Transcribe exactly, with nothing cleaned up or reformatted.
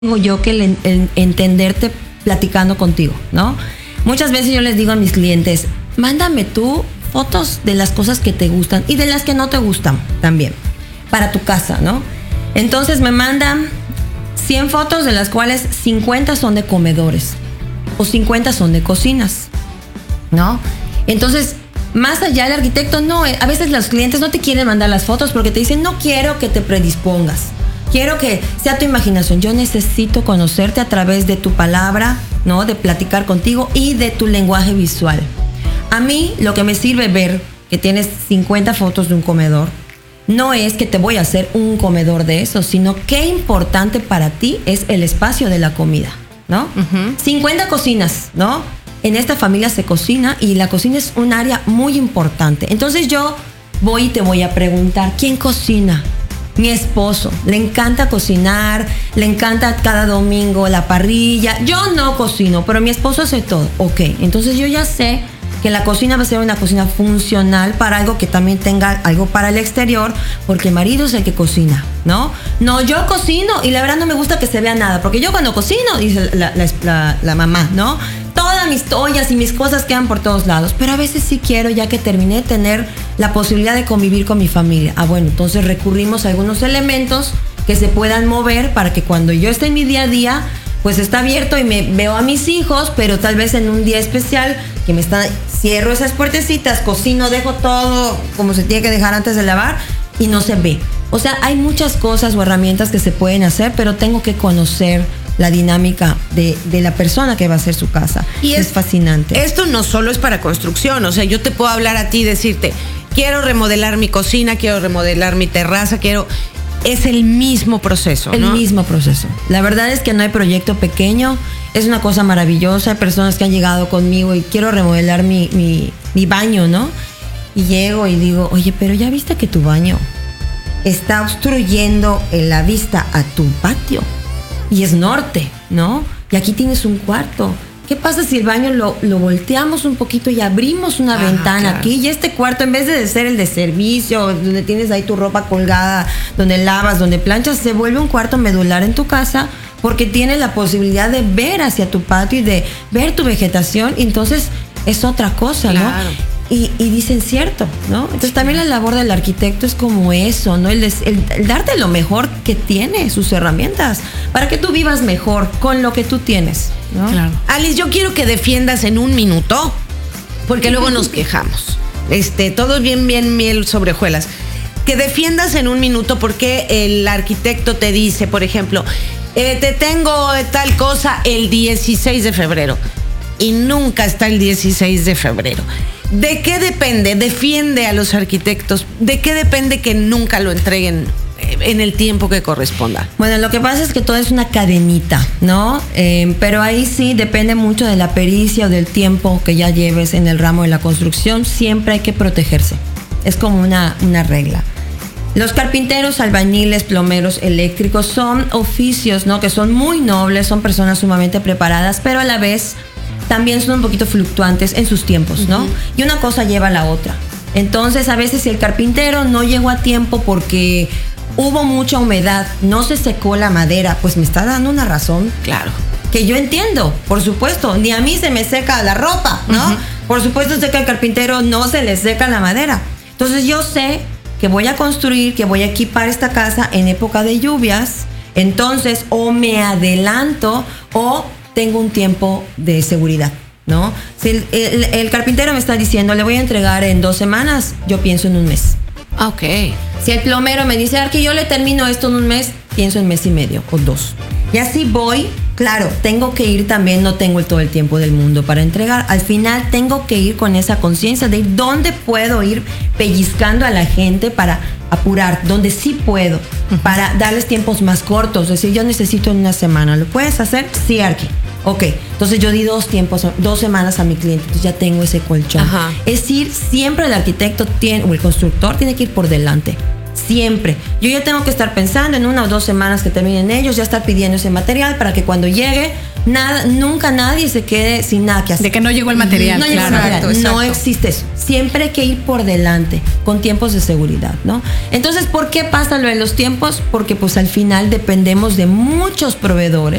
tengo yo que el, el entenderte platicando contigo, ¿no? Muchas veces yo les digo a mis clientes, mándame tú fotos de las cosas que te gustan y de las que no te gustan también, para tu casa, ¿no? Entonces me mandan cien fotos, de las cuales cincuenta son de comedores o cincuenta son de cocinas, ¿no? Entonces, más allá del arquitecto, no, a veces los clientes no te quieren mandar las fotos porque te dicen, no quiero que te predispongas, quiero que sea tu imaginación. Yo necesito conocerte a través de tu palabra, ¿no? De platicar contigo y de tu lenguaje visual. A mí lo que me sirve ver que tienes cincuenta fotos de un comedor no es que te voy a hacer un comedor de eso, sino qué importante para ti es el espacio de la comida, ¿no? Uh-huh. cincuenta cocinas, ¿no? En esta familia se cocina y la cocina es un área muy importante. Entonces yo voy y te voy a preguntar, ¿quién cocina? Mi esposo. Le encanta cocinar, le encanta cada domingo la parrilla. Yo no cocino, pero mi esposo hace todo. Ok, entonces yo ya sé que la cocina va a ser una cocina funcional para algo que también tenga algo para el exterior, porque el marido es el que cocina, ¿no? No, yo cocino y la verdad no me gusta que se vea nada, porque yo cuando cocino, dice la, la, la, la mamá, ¿no? Todas mis ollas y mis cosas quedan por todos lados, pero a veces sí quiero, ya que terminé, de tener la posibilidad de convivir con mi familia. Ah, bueno, entonces recurrimos a algunos elementos que se puedan mover para que cuando yo esté en mi día a día, pues está abierto y me veo a mis hijos, pero tal vez en un día especial que me está, cierro esas puertecitas, cocino, dejo todo como se tiene que dejar antes de lavar y no se ve. O sea, hay muchas cosas o herramientas que se pueden hacer, pero tengo que conocer la dinámica de, de la persona que va a hacer su casa. Y es, es fascinante. Esto no solo es para construcción, o sea, yo te puedo hablar a ti y decirte, quiero remodelar mi cocina, quiero remodelar mi terraza, quiero... Es el mismo proceso, ¿no? El mismo proceso. La verdad es que no hay proyecto pequeño. Es una cosa maravillosa. Hay personas que han llegado conmigo y quiero remodelar mi, mi, mi baño, ¿no? Y llego y digo, oye, pero ya viste que tu baño está obstruyendo la vista a tu patio. Y es norte, ¿no? Y aquí tienes un cuarto. ¿Qué pasa si el baño lo, lo volteamos un poquito y abrimos una ah, ventana claro. aquí? Y este cuarto, en vez de ser el de servicio, donde tienes ahí tu ropa colgada, donde lavas, donde planchas, se vuelve un cuarto medular en tu casa porque tiene la posibilidad de ver hacia tu patio y de ver tu vegetación. Y entonces es otra cosa, claro. ¿no? Y, y dicen cierto, ¿no? Entonces también la labor del arquitecto es como eso, ¿no? El, el, el darte lo mejor que tiene, sus herramientas, para que tú vivas mejor con lo que tú tienes, ¿no? Claro. Alice, yo quiero que defiendas en un minuto, porque luego nos quejamos. Este, todo bien, bien miel sobre hojuelas. Que defiendas en un minuto porque el arquitecto te dice, por ejemplo, eh, te tengo tal cosa el dieciséis de febrero y nunca está el dieciséis de febrero. ¿De qué depende? Defiende a los arquitectos. ¿De qué depende que nunca lo entreguen en el tiempo que corresponda? Bueno, lo que pasa es que todo es una cadenita, ¿no? Eh, pero ahí sí depende mucho de la pericia o del tiempo que ya lleves en el ramo de la construcción. Siempre hay que protegerse. Es como una, una regla. Los carpinteros, albañiles, plomeros, eléctricos son oficios, ¿no? Que son muy nobles, son personas sumamente preparadas, pero a la vez también son un poquito fluctuantes en sus tiempos, ¿no? Uh-huh. Y una cosa lleva a la otra. Entonces, a veces si el carpintero no llegó a tiempo porque hubo mucha humedad, no se secó la madera, pues me está dando una razón. Claro. Que yo entiendo, por supuesto. Ni a mí se me seca la ropa, ¿no? Uh-huh. Por supuesto sé que al carpintero no se le seca la madera. Entonces, yo sé que voy a construir, que voy a equipar esta casa en época de lluvias. Entonces, o me adelanto o tengo un tiempo de seguridad, ¿no? Si el, el, el carpintero me está diciendo, le voy a entregar en dos semanas, yo pienso en un mes. Ok. Si el plomero me dice, que yo le termino esto en un mes, pienso en mes y medio o dos. Y así voy. Claro, tengo que ir también, no tengo todo el tiempo del mundo para entregar. Al final tengo que ir con esa conciencia de dónde puedo ir pellizcando a la gente para apurar, donde sí puedo, uh-huh. para darles tiempos más cortos. Es decir, yo necesito en una semana. ¿Lo puedes hacer? Sí, Arqui. Ok, entonces yo di dos tiempos, dos semanas a mi cliente, entonces ya tengo ese colchón. Ajá. Es decir, siempre el arquitecto tiene, o el constructor tiene que ir por delante. Siempre. Yo ya tengo que estar pensando en una o dos semanas que terminen ellos, ya estar pidiendo ese material para que cuando llegue, nada, nunca nadie se quede sin nada que hacer. De que no llegó el material. No, llegó el claro. material. Exacto, No exacto. existe eso. Siempre hay que ir por delante, con tiempos de seguridad, ¿no? Entonces, ¿por qué pasa lo de los tiempos? Porque pues al final dependemos de muchos proveedores